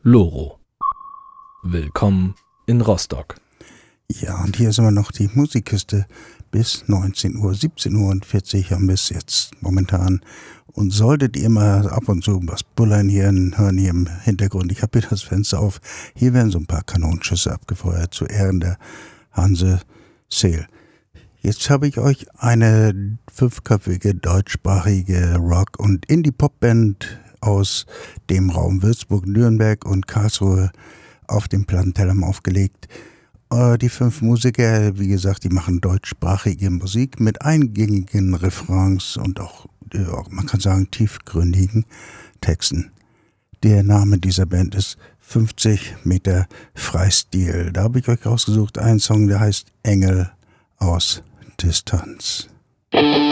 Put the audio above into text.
Loro. Willkommen in Rostock. Ja, und hier ist immer noch die Musikkiste bis 19 Uhr, 17 Uhr und 40 haben wir es jetzt momentan. Und solltet ihr mal ab und zu was bullern hören hier im Hintergrund, ich habe hier das Fenster auf, hier werden so ein paar Kanonenschüsse abgefeuert zu Ehren der Hanse Seel. Jetzt habe ich euch eine 5-köpfige deutschsprachige Rock- und Indie-Pop-Band aus dem Raum Würzburg, Nürnberg und Karlsruhe auf dem Plattenteller aufgelegt. Die 5 Musiker, wie gesagt, die machen deutschsprachige Musik mit eingängigen Refrains und auch, man kann sagen, tiefgründigen Texten. Der Name dieser Band ist 50 Meter Freistil. Da habe ich euch rausgesucht einen Song, der heißt Engel aus Distanz.